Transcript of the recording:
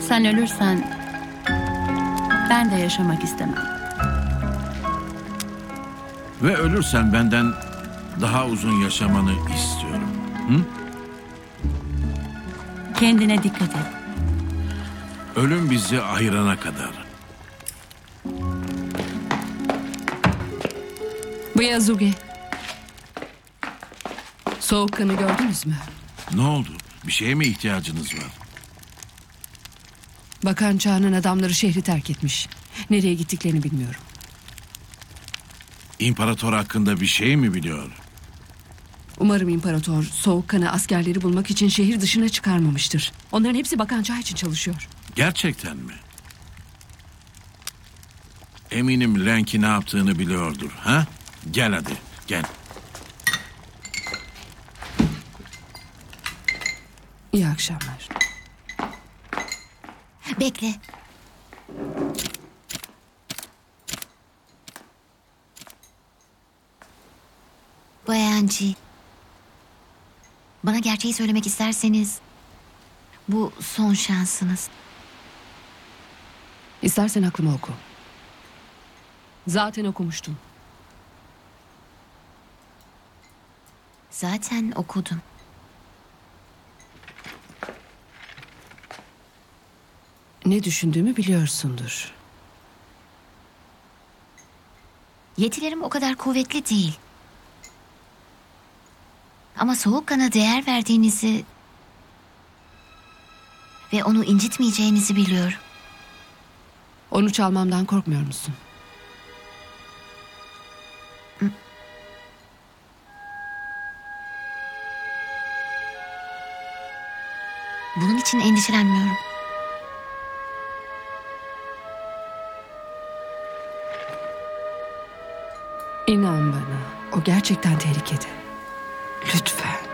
Sen ölürsen ben de yaşamak istemem. Ve ölürsen benden daha uzun yaşamanı istiyorum. Hı? Kendine dikkat et. Ölüm bizi ayırana kadar. Bu Yazuge. Soğukkanı gördünüz mü? Ne oldu? Bir şeye mi ihtiyacınız var? Bakan Çağ'ın adamları şehri terk etmiş. Nereye gittiklerini bilmiyorum. İmparator hakkında bir şey mi biliyor? Umarım imparator Soğukkan'ı askerleri bulmak için şehir dışına çıkarmamıştır. Onların hepsi Bakan Çağ için çalışıyor. Gerçekten mi? Eminim Lenki ne yaptığını biliyordur. Ha? Gel hadi, gel. İyi akşamlar. Bekle. Bayancı. Bana gerçeği söylemek isterseniz bu son şansınız. İstersen aklımı oku. Zaten okumuştum. Zaten okudum. Ne düşündüğümü biliyorsundur. Yetilerim o kadar kuvvetli değil. Ama Soğukkan'a değer verdiğinizi ve onu incitmeyeceğinizi biliyorum. Onu çalmamdan korkmuyor musun? Bunun için endişelenmiyorum. İnan bana, o gerçekten tehlikede. Lütfen.